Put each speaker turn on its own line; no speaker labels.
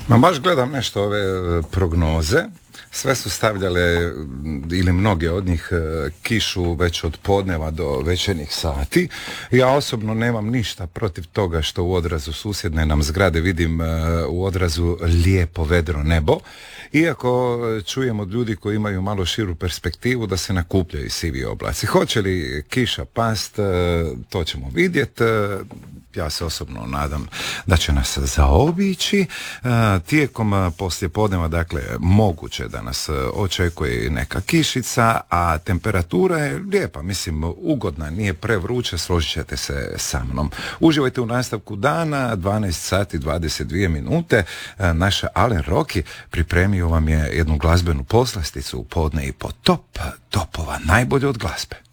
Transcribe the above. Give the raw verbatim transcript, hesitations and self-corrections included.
Ma baš gledam nešto ove prognoze. Sve su stavljale, ili mnoge od njih, kišu već od podneva do večernjih sati. Ja osobno nemam ništa protiv toga što u odrazu susjedne nam zgrade vidim u odrazu lijepo vedro nebo. Iako čujem od ljudi koji imaju malo širu perspektivu da se nakupljaju sivi oblaci. Hoće li kiša past, to ćemo vidjeti. Ja se osobno nadam da će nas zaobići. Tijekom poslijepodneva, dakle, moguće da nas očekuje neka kišica, a temperatura je lijepa, mislim, ugodna, nije prevruće, složit ćete se sa mnom. Uživajte u nastavku dana, dvanaest sati dvadeset dvije minute. Naša Alen Roki pripremio vam je jednu glazbenu poslasticu u podne i po top, topova, najbolje od glazbe.